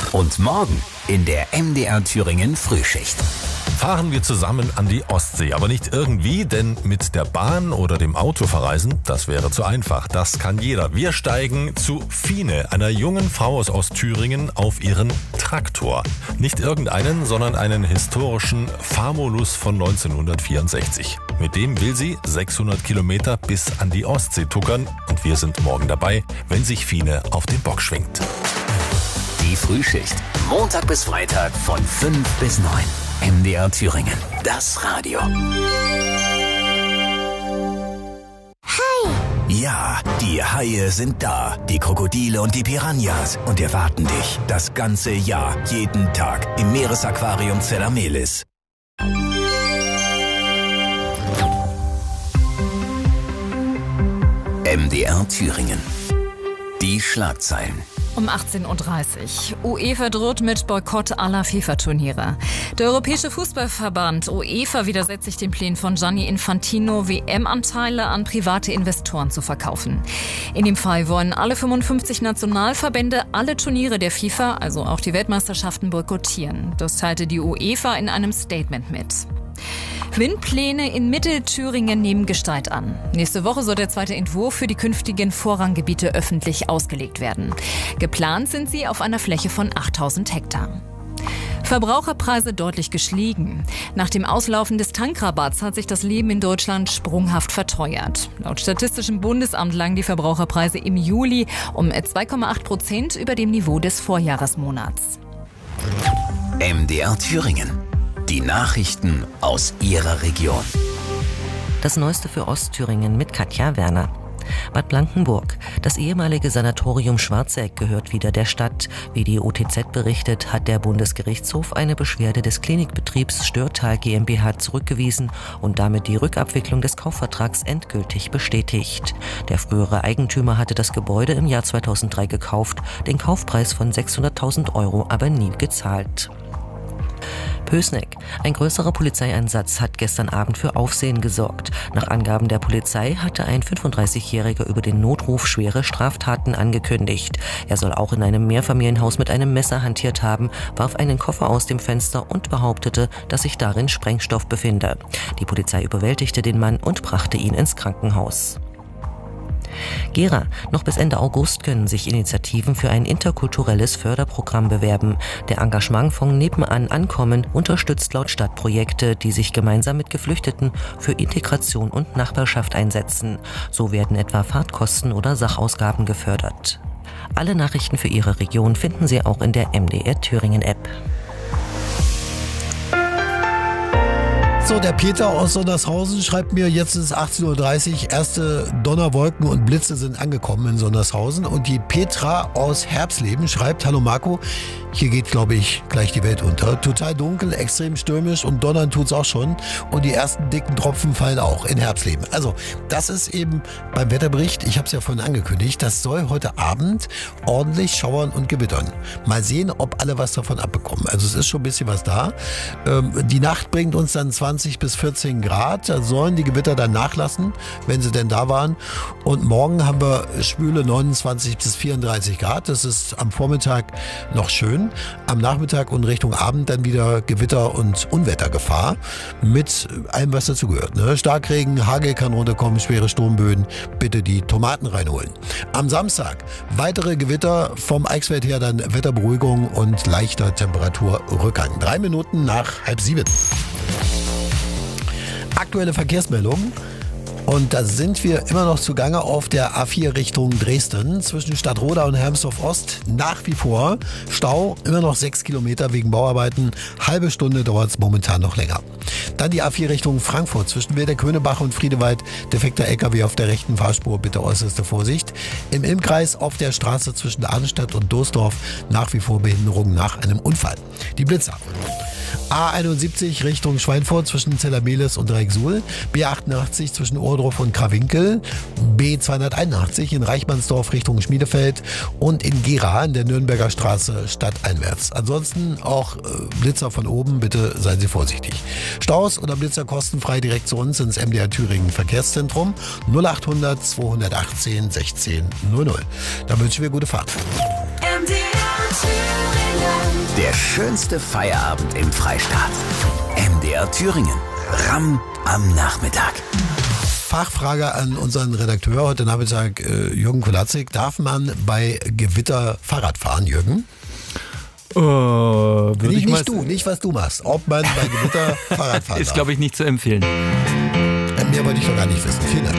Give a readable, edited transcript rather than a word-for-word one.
Und morgen in der MDR Thüringen Frühschicht. Fahren wir zusammen an die Ostsee, aber nicht irgendwie, denn mit der Bahn oder dem Auto verreisen, das wäre zu einfach. Das kann jeder. Wir steigen zu Fine, einer jungen Frau aus Ostthüringen, auf ihren Traktor. Nicht irgendeinen, sondern einen historischen Famulus von 1964. Mit dem will sie 600 Kilometer bis an die Ostsee tuckern und wir sind morgen dabei, wenn sich Fine auf den Bock schwingt. Die Frühschicht, Montag bis Freitag von 5 bis 9. MDR Thüringen, das Radio. Hi! Ja, die Haie sind da, die Krokodile und die Piranhas und erwarten dich das ganze Jahr, jeden Tag im Meeresaquarium Zellamelis. MDR Thüringen. Die Schlagzeilen. Um 18.30 Uhr. UEFA droht mit Boykott aller FIFA-Turniere. Der Europäische Fußballverband UEFA widersetzt sich den Plänen von Gianni Infantino, WM-Anteile an private Investoren zu verkaufen. In dem Fall wollen alle 55 Nationalverbände alle Turniere der FIFA, also auch die Weltmeisterschaften, boykottieren. Das teilte die UEFA in einem Statement mit. Windpläne in Mittelthüringen nehmen Gestalt an. Nächste Woche soll der zweite Entwurf für die künftigen Vorranggebiete öffentlich ausgelegt werden. Geplant sind sie auf einer Fläche von 8000 Hektar. Verbraucherpreise deutlich gestiegen. Nach dem Auslaufen des Tankrabatts hat sich das Leben in Deutschland sprunghaft verteuert. Laut Statistischem Bundesamt lagen die Verbraucherpreise im Juli um 2,8% über dem Niveau des Vorjahresmonats. MDR Thüringen. Die Nachrichten aus Ihrer Region. Das Neueste für Ostthüringen mit Katja Werner. Bad Blankenburg. Das ehemalige Sanatorium Schwarzeck gehört wieder der Stadt. Wie die OTZ berichtet, hat der Bundesgerichtshof eine Beschwerde des Klinikbetriebs Störtal GmbH zurückgewiesen und damit die Rückabwicklung des Kaufvertrags endgültig bestätigt. Der frühere Eigentümer hatte das Gebäude im Jahr 2003 gekauft, den Kaufpreis von 600.000 € aber nie gezahlt. Pößneck. Ein größerer Polizeieinsatz hat gestern Abend für Aufsehen gesorgt. Nach Angaben der Polizei hatte ein 35-Jähriger über den Notruf schwere Straftaten angekündigt. Er soll auch in einem Mehrfamilienhaus mit einem Messer hantiert haben, warf einen Koffer aus dem Fenster und behauptete, dass sich darin Sprengstoff befinde. Die Polizei überwältigte den Mann und brachte ihn ins Krankenhaus. Gera. Noch bis Ende August können sich Initiativen für ein interkulturelles Förderprogramm bewerben. Der Engagementfonds Nebenan Ankommen unterstützt laut Stadt Projekte, die sich gemeinsam mit Geflüchteten für Integration und Nachbarschaft einsetzen. So werden etwa Fahrtkosten oder Sachausgaben gefördert. Alle Nachrichten für Ihre Region finden Sie auch in der MDR Thüringen App. So, der Peter aus Sondershausen schreibt mir, jetzt ist es 18.30 Uhr, erste Donnerwolken und Blitze sind angekommen in Sondershausen. Und die Petra aus Herbsleben schreibt, hallo Marco, hier geht, glaube ich, gleich die Welt unter. Total dunkel, extrem stürmisch und donnern tut's auch schon. Und die ersten dicken Tropfen fallen auch in Herbsleben. Also, das ist eben beim Wetterbericht, ich habe es ja vorhin angekündigt, das soll heute Abend ordentlich schauern und gewittern. Mal sehen, ob alle was davon abbekommen. Also es ist schon ein bisschen was da. Die Nacht bringt uns dann 20 bis 14 Grad. Da sollen die Gewitter dann nachlassen, wenn sie denn da waren. Und morgen haben wir schwüle 29 bis 34 Grad. Das ist am Vormittag noch schön. Am Nachmittag und Richtung Abend dann wieder Gewitter- und Unwettergefahr. Mit allem, was dazu gehört. Ne? Starkregen, Hagel kann runterkommen, schwere Sturmböen. Bitte die Tomaten reinholen. Am Samstag weitere Gewitter, vom Eichsfeld her dann Wetterberuhigung und leichter Temperaturrückgang. 3 Minuten nach 6:30. Aktuelle Verkehrsmeldungen. Und da sind wir immer noch zugange auf der A4 Richtung Dresden. Zwischen Stadtroda und Hermsdorf Ost nach wie vor Stau. Immer noch 6 Kilometer wegen Bauarbeiten. Halbe Stunde dauert es momentan noch länger. Dann die A4 Richtung Frankfurt. Zwischen Wilder-Könebach und Friedewald. Defekter LKW auf der rechten Fahrspur. Bitte äußerste Vorsicht. Im Ilmkreis auf der Straße zwischen Arnstadt und Doesdorf nach wie vor Behinderung nach einem Unfall. Die Blitzer. A71 Richtung Schweinfurt zwischen Zellamelis und Dreiecksuhl, B88 zwischen Ohrdruf und Krawinkel, B281 in Reichmannsdorf Richtung Schmiedefeld und in Gera in der Nürnberger Straße stadteinwärts. Ansonsten auch Blitzer von oben, bitte seien Sie vorsichtig. Staus oder Blitzer kostenfrei direkt zu uns ins MDR Thüringen Verkehrszentrum 0800 218 16 00. Da wünschen wir gute Fahrt. MDR Thüringen. Der schönste Feierabend im Freistaat. MDR Thüringen. Ramm am Nachmittag. Fachfrage an unseren Redakteur heute Nachmittag, Jürgen Kulatzig. Darf man bei Gewitter Fahrrad fahren, Jürgen? Nicht was du machst. Ob man bei Gewitter Fahrrad fahren darf. Ist, glaube ich, nicht zu empfehlen. Mehr wollte ich doch gar nicht wissen. Vielen Dank.